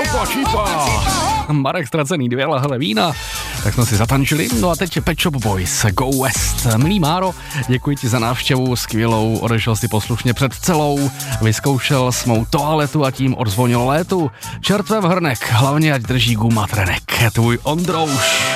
Čípa. Marek ztracený 2 lahve vína, tak jsme si zatančili. No a teď Pet Shop Boys, Go West. Milý Máro, děkuji ti za návštěvu skvělou, odešel si poslušně před celou, vyzkoušel s mou toaletu a tím odzvonil létu. Čertve v hrnek, hlavně ať drží guma trenek. Tvůj Ondrouš.